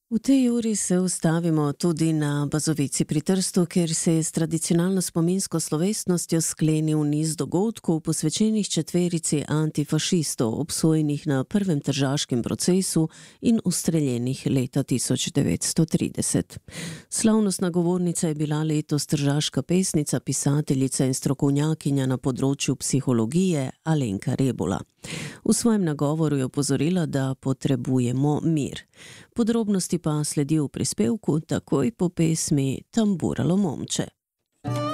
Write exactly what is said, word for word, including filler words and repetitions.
V tej uri se ustavimo tudi na Bazovici pri Trstu, kjer se je s tradicionalno spominsko slovesnostjo sklenil niz dogodkov posvečenih četverici antifašistov, obsojenih na prvem tržaškem procesu in ustreljenih leta tisoč devetsto trideset. Slavnostna govornica je bila letos tržaška pesnica, pisateljica in strokovnjakinja na področju psihologije Alenka Rebula. V svojem nagovoru je opozorila, da potrebujemo mir. Podrobnosti pa sledijo v prispevku takoj po pesmi Tamburalo momče.